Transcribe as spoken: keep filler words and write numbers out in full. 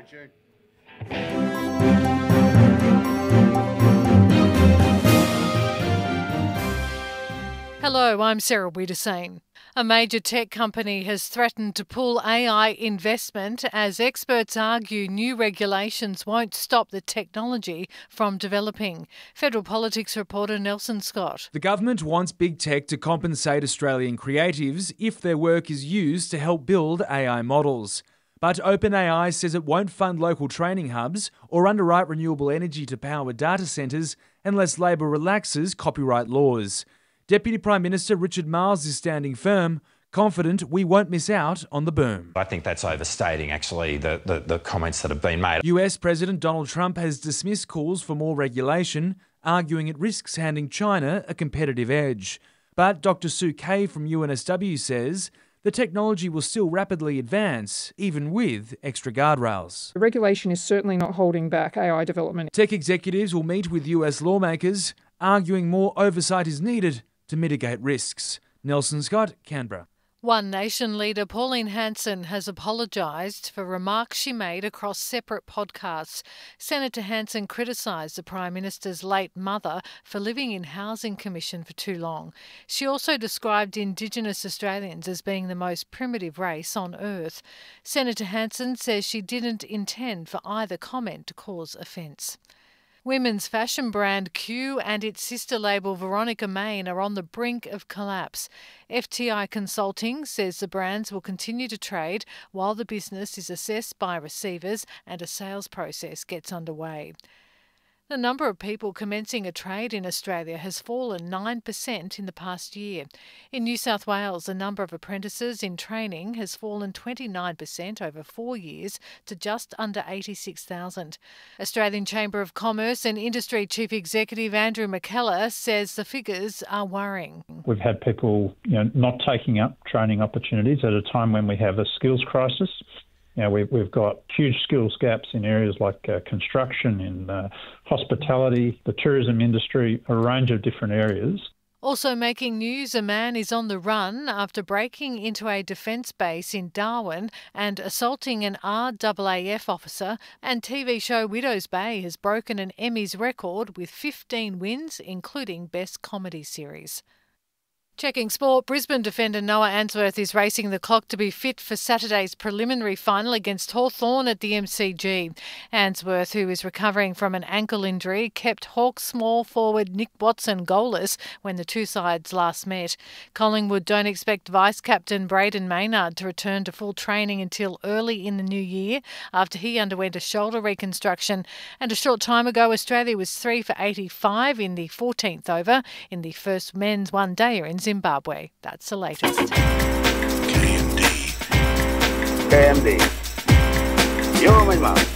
adjourn. Hello, I'm Sarah Wiedersane. A major tech company has threatened to pull A I investment as experts argue new regulations won't stop the technology from developing. Federal Politics reporter Nelson Scott. The government wants big tech to compensate Australian creatives if their work is used to help build A I models. But OpenAI says it won't fund local training hubs or underwrite renewable energy to power data centres unless Labor relaxes copyright laws. Deputy Prime Minister Richard Marles is standing firm, confident we won't miss out on the boom. I think that's overstating, actually, the, the, the comments that have been made. U S President Donald Trump has dismissed calls for more regulation, arguing it risks handing China a competitive edge. But Doctor Sue Kay from U N S W says the technology will still rapidly advance, even with extra guardrails. The regulation is certainly not holding back A I development. Tech executives will meet with U S lawmakers, arguing more oversight is needed to mitigate risks. Nelson Scott, Canberra. One Nation leader Pauline Hanson has apologised for remarks she made across separate podcasts. Senator Hanson criticised the Prime Minister's late mother for living in Housing Commission for too long. She also described Indigenous Australians as being the most primitive race on earth. Senator Hanson says she didn't intend for either comment to cause offence. Women's fashion brand Q and its sister label Veronica Main are on the brink of collapse. F T I Consulting says the brands will continue to trade while the business is assessed by receivers and a sales process gets underway. The number of people commencing a trade in Australia has fallen nine percent in the past year. In New South Wales, the number of apprentices in training has fallen twenty-nine percent over four years to just under eighty-six thousand. Australian Chamber of Commerce and Industry Chief Executive Andrew McKellar says the figures are worrying. We've had people, you know, not taking up training opportunities at a time when we have a skills crisis. You know, we've, we've got huge skills gaps in areas like uh, construction, in uh, hospitality, the tourism industry, a range of different areas. Also making news, a man is on the run after breaking into a defence base in Darwin and assaulting an R A A F officer, and T V show Widows Bay has broken an Emmys record with fifteen wins, including Best Comedy Series. Checking sport, Brisbane defender Noah Answorth is racing the clock to be fit for Saturday's preliminary final against Hawthorn at the M C G. Answorth, who is recovering from an ankle injury, kept Hawks small forward Nick Watson goalless when the two sides last met. Collingwood don't expect vice-captain Braden Maynard to return to full training until early in the new year after he underwent a shoulder reconstruction. And a short time ago, Australia was three for eighty-five in the fourteenth over in the first men's one-dayer in Zimbabwe. That's the latest. K M D. K M D. Yo, my man.